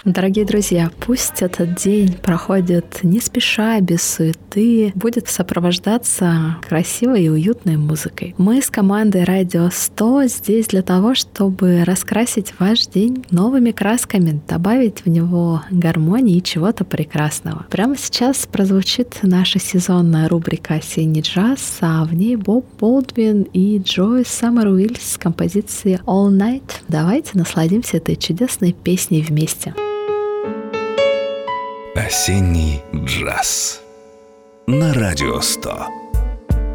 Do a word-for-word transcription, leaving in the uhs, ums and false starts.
Дорогие друзья, пусть этот день проходит не спеша, без суеты, будет сопровождаться красивой и уютной музыкой. Мы с командой Радио сто здесь для того, чтобы раскрасить ваш день новыми красками, добавить в него гармонии и чего-то прекрасного. Прямо сейчас прозвучит наша сезонная рубрика «Осенний джаз», а в ней Боб Болдвин и Джойс Саммер Уильямс с композицией «All Night». Давайте насладимся этой чудесной песней вместе. Осенний джаз на Радио сто.